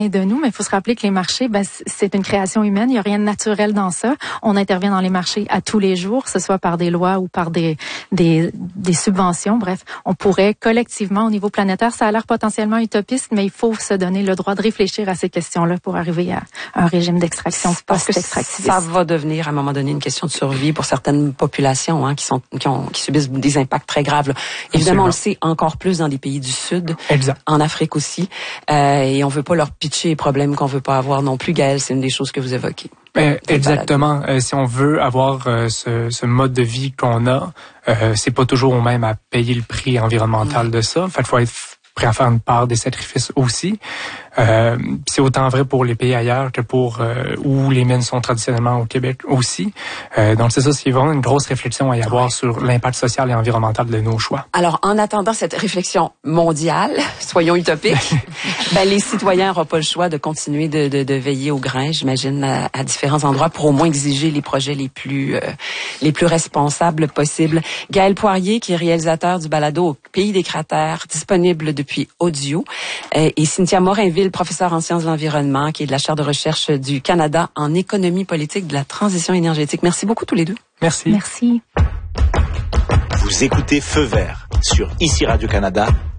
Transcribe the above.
de nous, mais il faut se rappeler que les marchés, c'est une création humaine. Il n'y a rien de naturel dans ça. On intervient dans les marchés à tous les jours, que ce soit par des lois ou par des subventions. Bref, on pourrait collectivement, au niveau planétaire, ça a l'air potentiellement utopiste, mais il faut se donner le droit de réfléchir à ces questions-là pour arriver à un régime d'extraction post-extractiviste. Ça va devenir, à un moment donné, une question de survie pour certaines populations qui subissent des impacts très graves. Là. Évidemment, on le sait encore plus dans les pays du Sud, en Afrique aussi, et on veut pas leur pitcher les problèmes qu'on veut pas avoir non plus. Gaël, c'est une des choses que vous évoquez. Exactement. Si on veut avoir ce mode de vie qu'on a, c'est pas toujours au même à payer le prix environnemental de ça. En fait, il faut être prêt à faire une part des sacrifices aussi. C'est autant vrai pour les pays ailleurs que pour où les mines sont traditionnellement au Québec aussi. Donc c'est ça, c'est vraiment une grosse réflexion à y avoir sur l'impact social et environnemental de nos choix. Alors, en attendant cette réflexion mondiale, soyons utopiques, les citoyens n'auront pas le choix de continuer de veiller au grain, j'imagine, à différents endroits pour au moins exiger les projets les plus responsables possibles. Gaël Poirier, qui est réalisateur du balado au Pays des cratères, disponible depuis audio, et Cynthia Morinville, professeure en sciences de l'environnement, qui est de la chaire de recherche du Canada en économie politique de la transition énergétique. Merci beaucoup tous les deux. Merci. Merci. Vous écoutez Feu vert sur ICI Radio-Canada